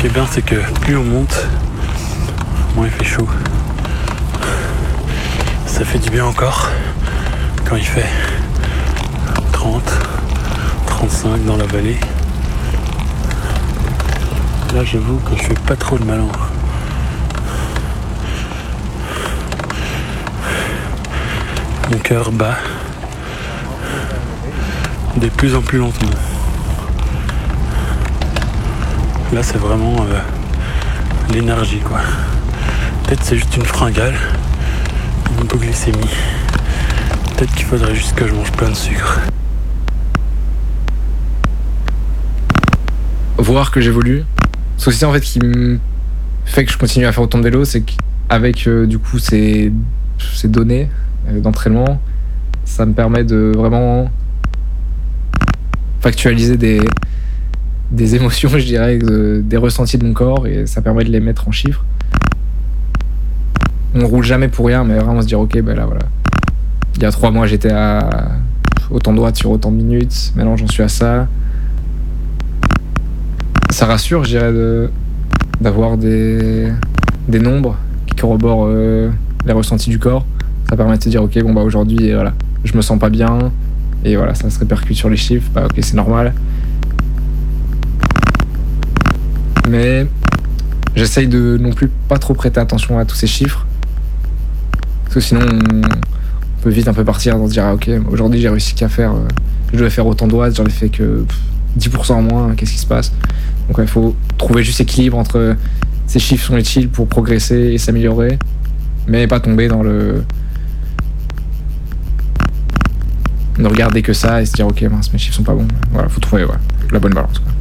est bien, c'est que plus on monte, moins il fait chaud. Ça fait du bien encore quand il fait 30, 35 dans la vallée. Là, j'avoue que je fais pas trop le malin. Mon cœur bat de plus en plus lentement. Là, c'est vraiment l'énergie, quoi. Peut-être c'est juste une fringale, une hypoglycémie. Peut-être qu'il faudrait juste que je mange plein de sucre. Voir que j'évolue. C'est aussi en fait qui me fait que je continue à faire autant de vélo, c'est qu'avec du coup ces données d'entraînement, ça me permet de vraiment factualiser des émotions, je dirais, des ressentis de mon corps, et ça permet de les mettre en chiffres. On roule jamais pour rien, mais vraiment se dire ok, ben là voilà. Il y a 3 mois j'étais à autant de watts sur autant de minutes, maintenant j'en suis à ça. Ça rassure, je dirais, d'avoir des nombres qui corroborent les ressentis du corps. Ça permet de se dire ok, bon bah aujourd'hui voilà, je me sens pas bien, et voilà, ça se répercute sur les chiffres, bah ok, c'est normal. Mais j'essaye de non plus pas trop prêter attention à tous ces chiffres, parce que sinon on peut vite un peu partir dans se dire ah ok, aujourd'hui j'ai réussi qu'à faire, je devais faire autant de watts, j'en ai fait que 10% en moins, qu'est-ce qui se passe? Donc il faut trouver juste l'équilibre entre ces chiffres sont utiles pour progresser et s'améliorer, mais pas tomber dans le ne regarder que ça et se dire ok mince, mes chiffres sont pas bons. Voilà, faut trouver la bonne balance, quoi.